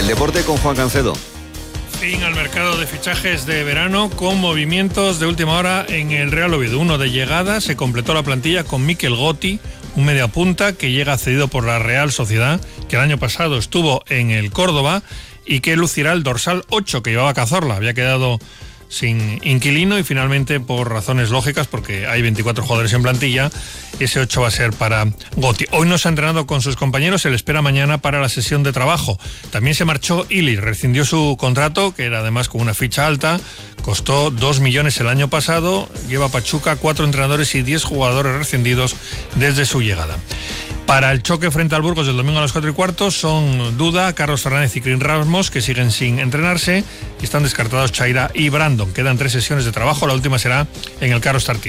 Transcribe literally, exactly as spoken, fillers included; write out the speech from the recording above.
El deporte con Juan Cancedo. Fin al mercado de fichajes de verano con movimientos de última hora en el Real Oviedo. Uno de llegada, se completó la plantilla con Mikel Gotti, un mediapunta que llega cedido por la Real Sociedad, que el año pasado estuvo en el Córdoba y que lucirá el dorsal ocho que llevaba Cazorla. Había quedado sin inquilino y finalmente, por razones lógicas, porque hay veinticuatro jugadores en plantilla, ese ocho va a ser para Gotti. Hoy no se ha entrenado con sus compañeros, se le espera mañana para la sesión de trabajo. También se marchó Ili, rescindió su contrato, que era además con una ficha alta, costó dos millones el año pasado, lleva Pachuca cuatro entrenadores y diez jugadores rescindidos desde su llegada. Para el choque frente al Burgos del domingo a las cuatro y cuarto son Duda, Carlos Fernández y Crin Ramos, que siguen sin entrenarse, y están descartados Chaira y Brandon. Quedan tres sesiones de trabajo, la última será en el Carlos Tartiere.